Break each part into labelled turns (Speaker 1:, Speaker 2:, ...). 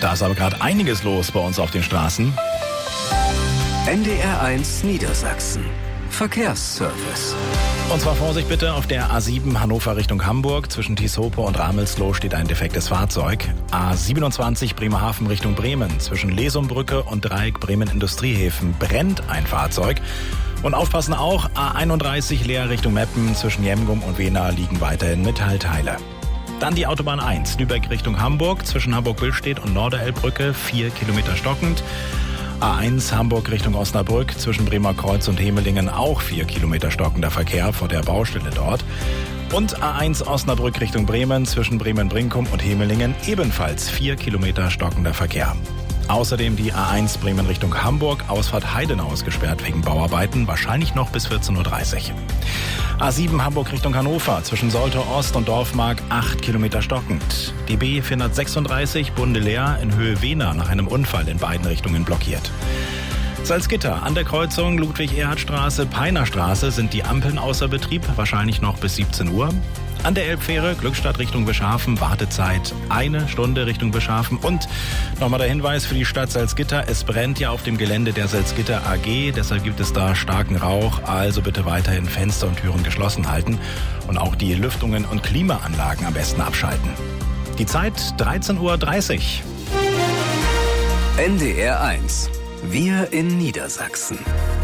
Speaker 1: Da ist aber gerade einiges los bei uns auf den Straßen.
Speaker 2: NDR1 Niedersachsen. Verkehrsservice.
Speaker 1: Und zwar Vorsicht bitte, auf der A7 Hannover Richtung Hamburg. Zwischen Tieshope und Ramelsloh steht ein defektes Fahrzeug. A27 Bremerhaven Richtung Bremen. Zwischen Lesumbrücke und Dreieck Bremen Industriehäfen brennt ein Fahrzeug. Und aufpassen auch, A31 Leer Richtung Meppen. Zwischen Jemgum und Wehna liegen weiterhin Metallteile. Dann die Autobahn 1, Lübeck Richtung Hamburg. Zwischen Hamburg-Billstedt und Norderelbbrücke 4 Kilometer stockend. A1 Hamburg Richtung Osnabrück, zwischen Bremer Kreuz und Hemelingen auch 4 Kilometer stockender Verkehr vor der Baustelle dort. Und A1 Osnabrück Richtung Bremen, zwischen Bremen-Brinkum und Hemelingen ebenfalls 4 Kilometer stockender Verkehr. Außerdem die A1 Bremen Richtung Hamburg, Ausfahrt Heidenau ist gesperrt wegen Bauarbeiten, wahrscheinlich noch bis 14.30 Uhr. A7 Hamburg Richtung Hannover, zwischen Soltau Ost und Dorfmark 8 Kilometer stockend. Die B436 Bundeleer in Höhe Wehna nach einem Unfall in beiden Richtungen blockiert. Salzgitter, an der Kreuzung Ludwig-Erhard-Straße, Peinerstraße sind die Ampeln außer Betrieb, wahrscheinlich noch bis 17 Uhr. An der Elbfähre Glückstadt Richtung Bischhafen, Wartezeit 1 Stunde Richtung Bischhafen. Und nochmal der Hinweis für die Stadt Salzgitter, es brennt ja auf dem Gelände der Salzgitter AG, deshalb gibt es da starken Rauch, also bitte weiterhin Fenster und Türen geschlossen halten und auch die Lüftungen und Klimaanlagen am besten abschalten. Die Zeit 13.30 Uhr.
Speaker 2: NDR1. Wir in Niedersachsen.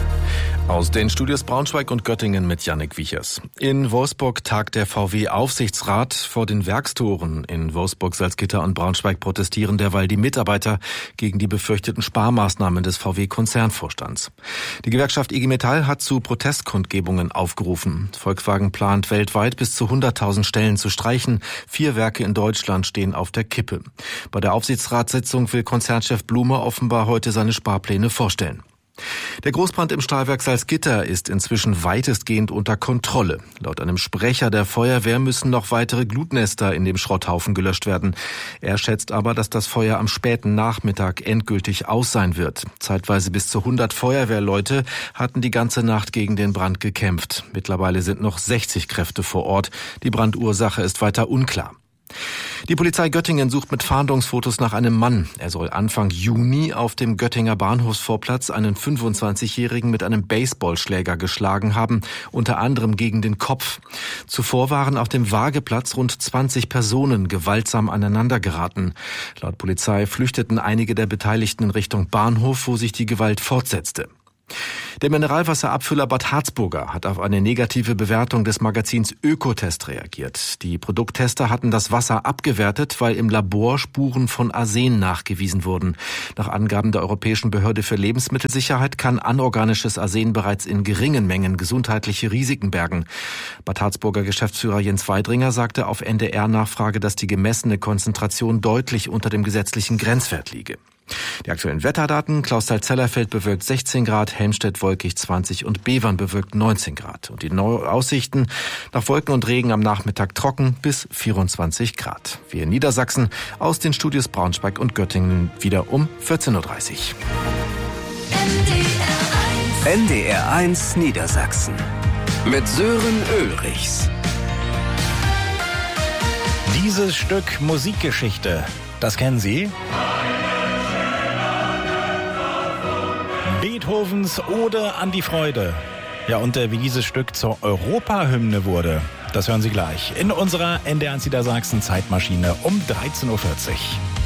Speaker 3: Aus den Studios Braunschweig und Göttingen mit Jannik Wiechers. In Wolfsburg tagt der VW-Aufsichtsrat. Vor den Werkstoren in Wolfsburg, Salzgitter und Braunschweig protestieren derweil die Mitarbeiter gegen die befürchteten Sparmaßnahmen des VW-Konzernvorstands. Die Gewerkschaft IG Metall hat zu Protestkundgebungen aufgerufen. Volkswagen plant weltweit bis zu 100.000 Stellen zu streichen. 4 Werke in Deutschland stehen auf der Kippe. Bei der Aufsichtsratssitzung will Konzernchef Blume offenbar heute seine Sparpläne vorstellen. Der Großbrand im Stahlwerk Salzgitter ist inzwischen weitestgehend unter Kontrolle. Laut einem Sprecher der Feuerwehr müssen noch weitere Glutnester in dem Schrotthaufen gelöscht werden. Er schätzt aber, dass das Feuer am späten Nachmittag endgültig aus sein wird. Zeitweise bis zu 100 Feuerwehrleute hatten die ganze Nacht gegen den Brand gekämpft. Mittlerweile sind noch 60 Kräfte vor Ort. Die Brandursache ist weiter unklar. Die Polizei Göttingen sucht mit Fahndungsfotos nach einem Mann. Er soll Anfang Juni auf dem Göttinger Bahnhofsvorplatz einen 25-Jährigen mit einem Baseballschläger geschlagen haben, unter anderem gegen den Kopf. Zuvor waren auf dem Waageplatz rund 20 Personen gewaltsam aneinandergeraten. Laut Polizei flüchteten einige der Beteiligten in Richtung Bahnhof, wo sich die Gewalt fortsetzte. Der Mineralwasserabfüller Bad Harzburger hat auf eine negative Bewertung des Magazins Ökotest reagiert. Die Produkttester hatten das Wasser abgewertet, weil im Labor Spuren von Arsen nachgewiesen wurden. Nach Angaben der Europäischen Behörde für Lebensmittelsicherheit kann anorganisches Arsen bereits in geringen Mengen gesundheitliche Risiken bergen. Bad Harzburger Geschäftsführer Jens Weidringer sagte auf NDR-Nachfrage, dass die gemessene Konzentration deutlich unter dem gesetzlichen Grenzwert liege. Die aktuellen Wetterdaten: Clausthal-Zellerfeld bewölkt 16 Grad, Helmstedt wolkig 20 und Bevern bewölkt 19 Grad. Und die Aussichten: nach Wolken und Regen am Nachmittag trocken bis 24 Grad. Wir in Niedersachsen aus den Studios Braunschweig und Göttingen wieder um 14.30 Uhr.
Speaker 2: NDR1 Niedersachsen mit Sören Ulrichs.
Speaker 1: Dieses Stück Musikgeschichte, das kennen Sie? Beethovens Ode an die Freude. Ja, und wie dieses Stück zur Europahymne wurde, das hören Sie gleich in unserer NDR1 Niedersachsen Zeitmaschine um 13.40 Uhr.